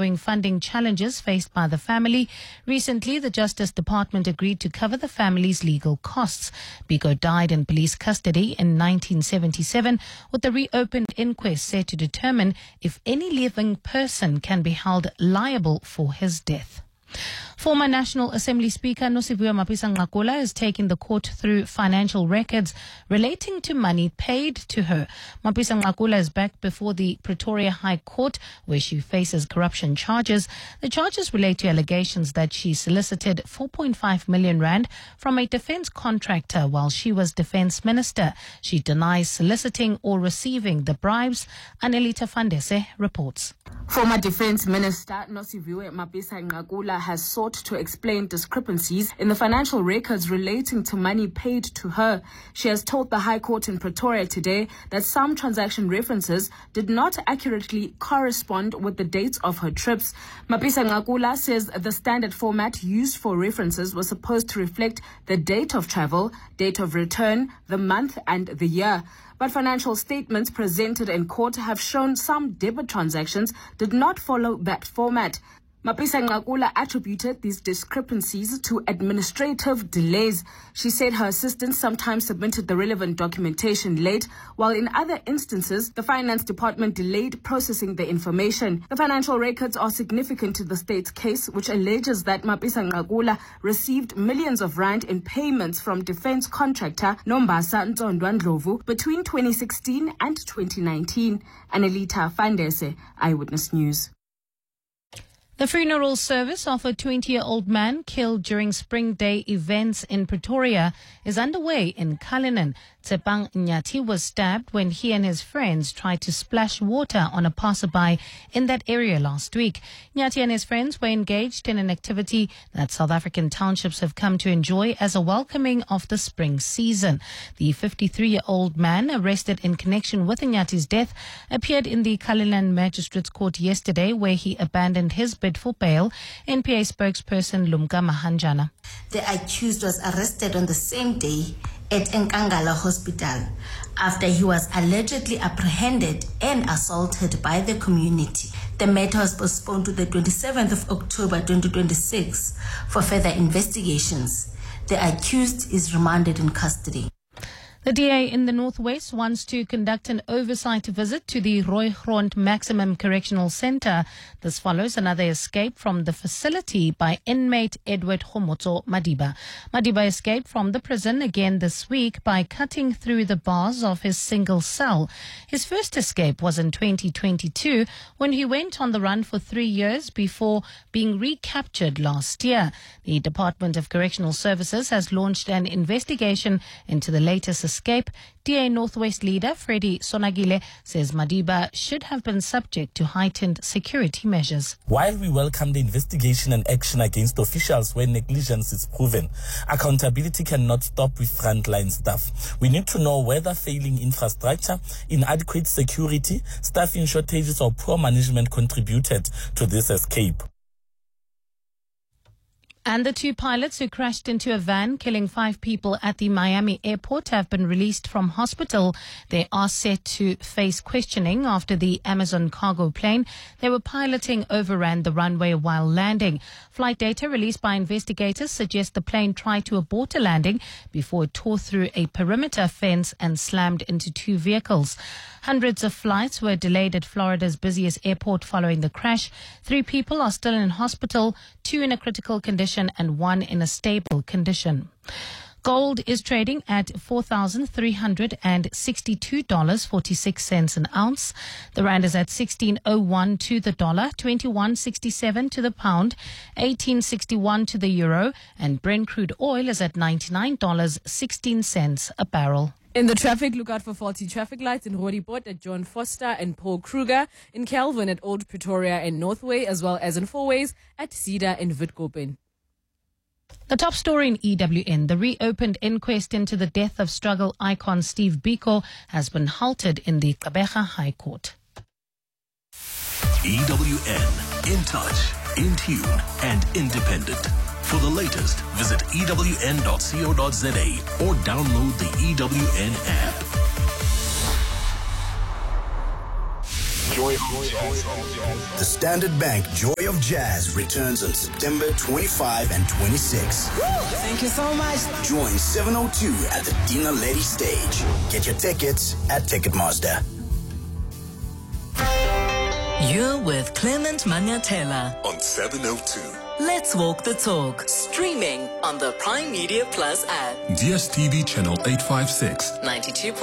following funding challenges faced by the family. Recently, the Justice Department agreed to cover the family's legal costs. Biko died in police custody in 1977, with the reopened inquest set to determine if any living person can be held liable for his death. Former National Assembly Speaker Nosiviwe Mapisa-Nqakula is taking the court through financial records relating to money paid to her. Mapisa-Nqakula is back before the Pretoria High Court, where she faces corruption charges. The charges relate to allegations that she solicited 4.5 million rand from a defence contractor while she was defence minister. She denies soliciting or receiving the bribes. Anelita Fandese reports. Former Defence Minister Nosiviwe Mapisa-Nqakula has sought to explain discrepancies in the financial records relating to money paid to her. She has told the High Court in Pretoria today that some transaction references did not accurately correspond with the dates of her trips. Mapisa-Nqakula says the standard format used for references was supposed to reflect the date of travel, date of return, the month and the year. But financial statements presented in court have shown some debit transactions did not follow that format. Mapisa-Nqakula attributed these discrepancies to administrative delays. She said her assistants sometimes submitted the relevant documentation late, while in other instances, the Finance Department delayed processing the information. The financial records are significant to the state's case, which alleges that Mapisa-Nqakula received millions of rand in payments from defence contractor Nombasa Ntsondwa Ndlovu between 2016 and 2019. Anelita Fandese, Eyewitness News. The funeral service of a 20-year-old man killed during Spring Day events in Pretoria is underway in Cullinan. Tsepang Nyati was stabbed when he and his friends tried to splash water on a passerby in that area last week. Nyati and his friends were engaged in an activity that South African townships have come to enjoy as a welcoming of the spring season. The 53-year-old man, arrested in connection with Nyati's death, appeared in the Cullinan Magistrates Court yesterday, where he abandoned his bid for bail. NPA spokesperson Lumka Mahanjana. The accused was arrested on the same day at Nkangala Hospital after he was allegedly apprehended and assaulted by the community. The matter was postponed to the 27th of October 2026 for further investigations. The accused is remanded in custody. The DA in the Northwest wants to conduct an oversight visit to the Roy Grond Maximum Correctional Centre. This follows another escape from the facility by inmate Edward Homotso Madiba. Madiba escaped from the prison again this week by cutting through the bars of his single cell. His first escape was in 2022 when he went on the run for 3 years before being recaptured last year. The Department of Correctional Services has launched an investigation into the latest escape. DA Northwest leader Freddie Sonagile says Madiba should have been subject to heightened security measures. While we welcome the investigation and action against officials where negligence is proven, accountability cannot stop with frontline staff. We need to know whether failing infrastructure, inadequate security, staffing shortages or poor management contributed to this escape. And the 2 pilots who crashed into a van, killing 5 people at the Miami airport, have been released from hospital. They are set to face questioning after the Amazon cargo plane they were piloting overran the runway while landing. Flight data released by investigators suggests the plane tried to abort a landing before it tore through a perimeter fence and slammed into 2 vehicles. Hundreds of flights were delayed at Florida's busiest airport following the crash. 3 people are still in hospital, 2 in a critical condition and 1 in a stable condition. Gold is trading at $4,362.46 an ounce. The rand is at 16.01 to the dollar, 21.67 to the pound, 18.61 to the euro, and Brent crude oil is at $99.16 a barrel. In the traffic, look out for faulty traffic lights in Roodepoort at John Foster and Paul Kruger, in Kelvin at Old Pretoria and Northway, as well as in Fourways at Cedar and Witkopen. The top story in EWN, the reopened inquest into the death of struggle icon Steve Biko has been halted in the Gqeberha High Court. EWN, in touch, in tune and independent. For the latest, visit ewn.co.za or download the EWN app. The Standard Bank Joy of Jazz returns on September 25 and 26. Thank you so much. Join 702 at the Dina Lady stage. Get your tickets at Ticketmaster. You're with Clement Manyatela On 702. Let's Walk the Talk, streaming on the Prime Media Plus app. DSTV channel 856. 92.